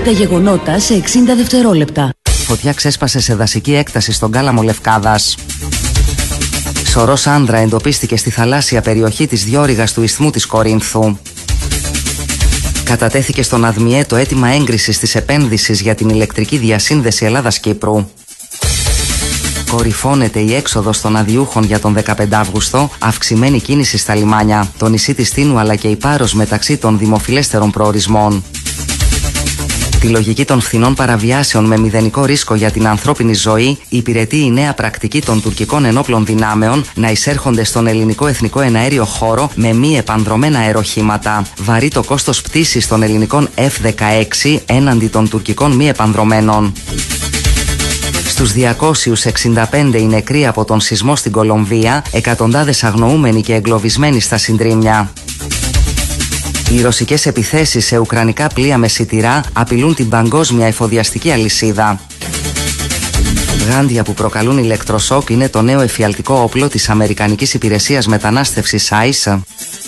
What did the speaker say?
Τα γεγονότα σε 60 δευτερόλεπτα. Φωτιά ξέσπασε σε δασική έκταση στον Κάλαμο Λευκάδας. Σωρός άνδρα εντοπίστηκε στη θαλάσσια περιοχή της διόρυγας του ισθμού της Κορίνθου. Κατατέθηκε στον ΑΔΜΙΕ το αίτημα έγκρισης της επένδυσης για την ηλεκτρική διασύνδεση Ελλάδας-Κύπρου. Κορυφώνεται η έξοδος των αδειούχων για τον 15 Αύγουστο, αυξημένη κίνηση στα λιμάνια, το νησί της Τίνου αλλά και η Πάρος μεταξύ των δημοφιλέστερων προορισμών. Τη λογική των φθηνών παραβιάσεων με μηδενικό ρίσκο για την ανθρώπινη ζωή υπηρετεί η νέα πρακτική των τουρκικών ενόπλων δυνάμεων να εισέρχονται στον ελληνικό εθνικό εναέριο χώρο με μη επανδρωμένα αεροχήματα. Βαρύ το κόστος πτήσης των ελληνικών F-16 έναντι των τουρκικών μη επανδρωμένων. Στους 265 οι νεκροί από τον σεισμό στην Κολομβία, εκατοντάδες αγνοούμενοι και εγκλωβισμένοι στα συντρίμμια. Οι ρωσικές επιθέσεις σε ουκρανικά πλοία με σιτηρά απειλούν την παγκόσμια εφοδιαστική αλυσίδα. Γάντια που προκαλούν ηλεκτροσόκ είναι το νέο εφιαλτικό όπλο της Αμερικανικής Υπηρεσίας Μετανάστευσης ICE.